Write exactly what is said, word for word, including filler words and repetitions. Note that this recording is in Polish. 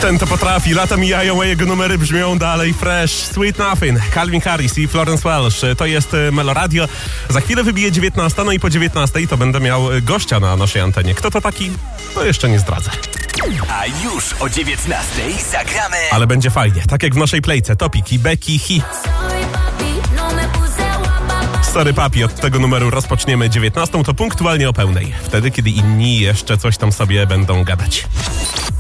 Ten to potrafi, lata mijają, a jego numery brzmią dalej fresh. Sweet Nothing, Calvin Harris i Florence Welch. To jest Meloradio. Za chwilę wybije dziewiętnasta, no i po dziewiętnastej to będę miał gościa na naszej antenie. Kto to taki? To jeszcze nie zdradzę. A już o dziewiętnastej zagramy. Ale będzie fajnie, tak jak w naszej plejce. Topiki, Becky, Hi. Sorry papi, od tego numeru rozpoczniemy dziewiętnastą, to punktualnie o pełnej. Wtedy, kiedy inni jeszcze coś tam sobie będą gadać.